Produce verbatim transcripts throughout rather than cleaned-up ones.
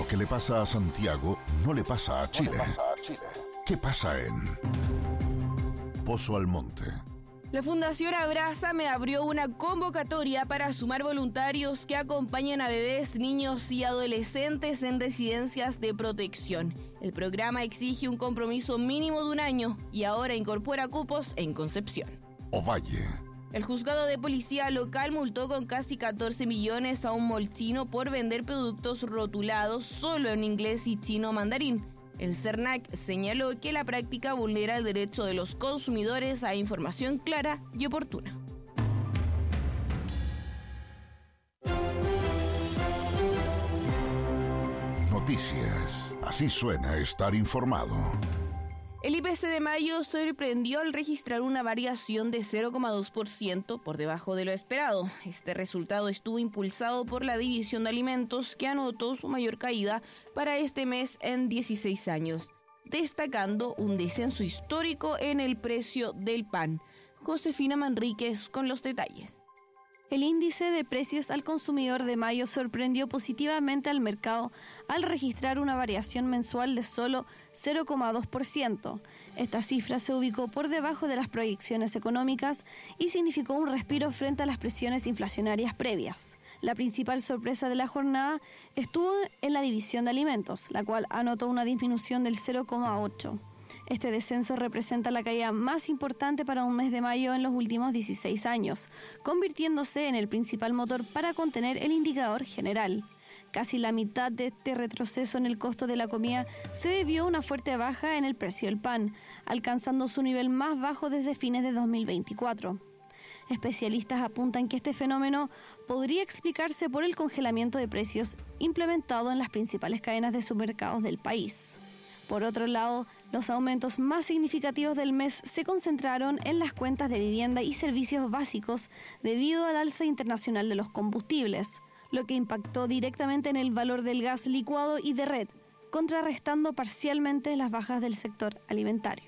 Lo que le pasa a Santiago no le pasa a Chile. No le pasa a Chile. ¿Qué pasa en Pozo Almonte? La Fundación Abrázame abrió una convocatoria para sumar voluntarios que acompañen a bebés, niños y adolescentes en residencias de protección. El programa exige un compromiso mínimo de un año y ahora incorpora cupos en Concepción. Ovalle. El juzgado de policía local multó con casi catorce millones a un mall chino por vender productos rotulados solo en inglés y chino mandarín. El CERNAC señaló que la práctica vulnera el derecho de los consumidores a información clara y oportuna. Noticias. Así suena estar informado. El I P C de mayo sorprendió al registrar una variación de cero coma dos por ciento por debajo de lo esperado. Este resultado estuvo impulsado por la División de Alimentos, que anotó su mayor caída para este mes en dieciséis años, destacando un descenso histórico en el precio del pan. Josefina Manríquez con los detalles. El índice de precios al consumidor de mayo sorprendió positivamente al mercado al registrar una variación mensual de solo cero coma dos por ciento. Esta cifra se ubicó por debajo de las proyecciones económicas y significó un respiro frente a las presiones inflacionarias previas. La principal sorpresa de la jornada estuvo en la división de alimentos, la cual anotó una disminución del cero coma ocho por ciento. Este descenso representa la caída más importante para un mes de mayo en los últimos dieciséis años, convirtiéndose en el principal motor para contener el indicador general. Casi la mitad de este retroceso en el costo de la comida se debió a una fuerte baja en el precio del pan, alcanzando su nivel más bajo desde fines de dos mil veinticuatro. Especialistas apuntan que este fenómeno podría explicarse por el congelamiento de precios implementado en las principales cadenas de supermercados del país. Por otro lado, los aumentos más significativos del mes se concentraron en las cuentas de vivienda y servicios básicos debido al alza internacional de los combustibles, lo que impactó directamente en el valor del gas licuado y de red, contrarrestando parcialmente las bajas del sector alimentario.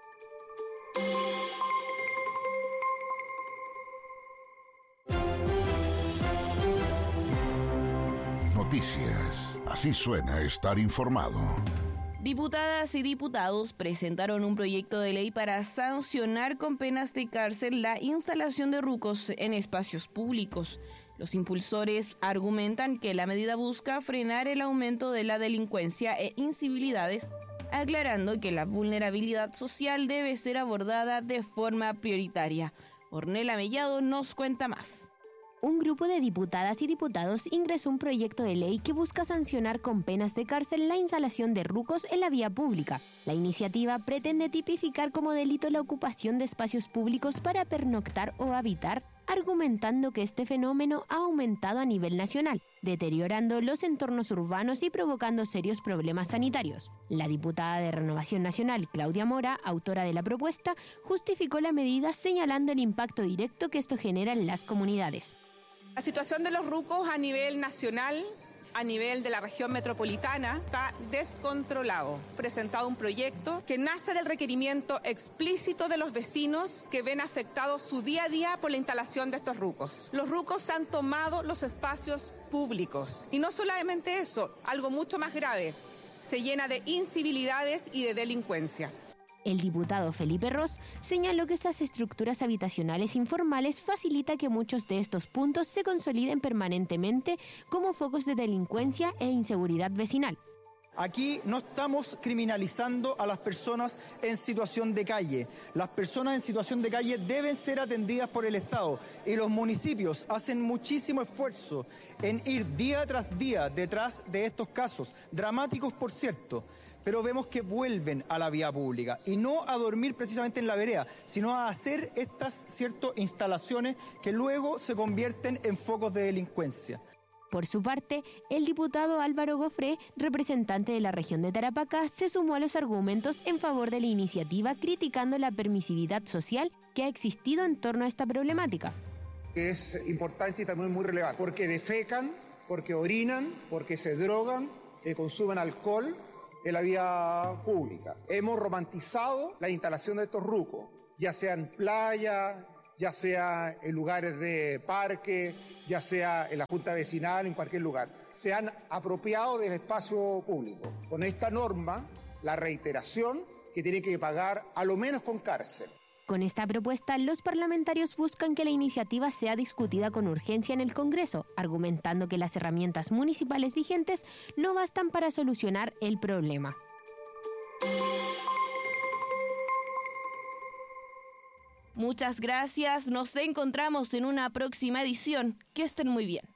Noticias. Así suena estar informado. Diputadas y diputados presentaron un proyecto de ley para sancionar con penas de cárcel la instalación de rucos en espacios públicos. Los impulsores argumentan que la medida busca frenar el aumento de la delincuencia e incivilidades, aclarando que la vulnerabilidad social debe ser abordada de forma prioritaria. Ornella Mellado nos cuenta más. Un grupo de diputadas y diputados ingresó un proyecto de ley que busca sancionar con penas de cárcel la instalación de rucos en la vía pública. La iniciativa pretende tipificar como delito la ocupación de espacios públicos para pernoctar o habitar, argumentando que este fenómeno ha aumentado a nivel nacional, deteriorando los entornos urbanos y provocando serios problemas sanitarios. La diputada de Renovación Nacional, Claudia Mora, autora de la propuesta, justificó la medida señalando el impacto directo que esto genera en las comunidades. La situación de los rucos a nivel nacional, a nivel de la región metropolitana, está descontrolado. Presentado un proyecto que nace del requerimiento explícito de los vecinos que ven afectado su día a día por la instalación de estos rucos. Los rucos han tomado los espacios públicos. Y no solamente eso, algo mucho más grave, se llena de incivilidades y de delincuencia. El diputado Felipe Ros señaló que estas estructuras habitacionales informales facilita que muchos de estos puntos se consoliden permanentemente como focos de delincuencia e inseguridad vecinal. Aquí no estamos criminalizando a las personas en situación de calle. Las personas en situación de calle deben ser atendidas por el Estado y los municipios hacen muchísimo esfuerzo en ir día tras día detrás de estos casos, dramáticos por cierto, pero vemos que vuelven a la vía pública y no a dormir precisamente en la vereda, sino a hacer estas ciertas instalaciones que luego se convierten en focos de delincuencia. Por su parte, el diputado Álvaro Gofré, representante de la región de Tarapacá, se sumó a los argumentos en favor de la iniciativa, criticando la permisividad social que ha existido en torno a esta problemática. Es importante y también muy relevante, porque defecan, porque orinan, porque se drogan, eh, consumen alcohol en la vía pública. Hemos romantizado la instalación de estos rucos, ya sea en playa, ya sea en lugares de parque, ya sea en la junta vecinal, en cualquier lugar. Se han apropiado del espacio público. Con esta norma, la reiteración que tiene que pagar a lo menos con cárcel. Con esta propuesta, los parlamentarios buscan que la iniciativa sea discutida con urgencia en el Congreso, argumentando que las herramientas municipales vigentes no bastan para solucionar el problema. Muchas gracias, nos encontramos en una próxima edición. Que estén muy bien.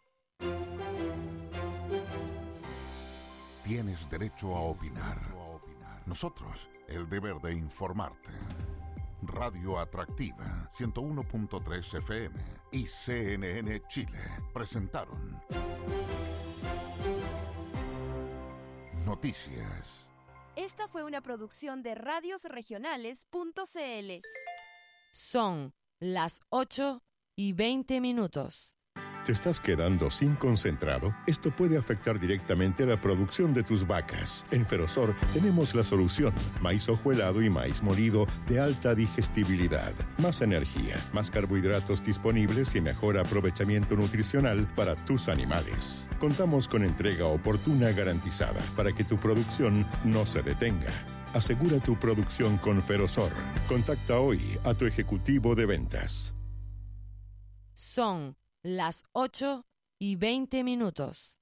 Tienes derecho a opinar. Nosotros, el deber de informarte. Radio Atractiva, ciento uno punto tres F M y C N N Chile presentaron Noticias. Esta fue una producción de radios regionales punto c l. Son las ocho y veinte minutos. ¿Te estás quedando sin concentrado? Esto puede afectar directamente a la producción de tus vacas. En Ferosor tenemos la solución. Maíz hojuelado y maíz molido de alta digestibilidad. Más energía, más carbohidratos disponibles y mejor aprovechamiento nutricional para tus animales. Contamos con entrega oportuna garantizada para que tu producción no se detenga. Asegura tu producción con Ferosor. Contacta hoy a tu ejecutivo de ventas. Son las ocho y veinte minutos.